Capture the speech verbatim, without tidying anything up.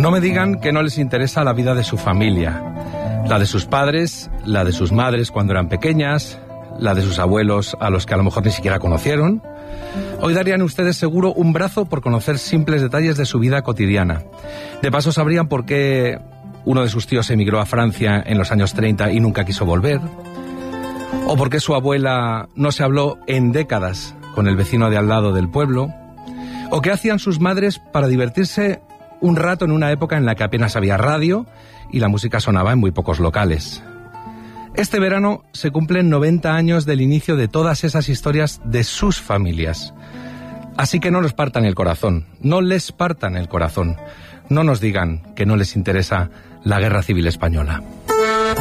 No me digan que no les interesa la vida de su familia, la de sus padres, la de sus madres cuando eran pequeñas, la de sus abuelos a los que a lo mejor ni siquiera conocieron. Hoy darían ustedes seguro un brazo por conocer simples detalles de su vida cotidiana. De paso sabrían por qué uno de sus tíos emigró a Francia en los años treinta y nunca quiso volver, o por qué su abuela no se habló en décadas con el vecino de al lado del pueblo, o qué hacían sus madres para divertirse un rato en una época en la que apenas había radio y la música sonaba en muy pocos locales. Este verano se cumplen noventa años del inicio de todas esas historias de sus familias. Así que no nos partan el corazón, no les partan el corazón. No nos digan que no les interesa la Guerra Civil Española.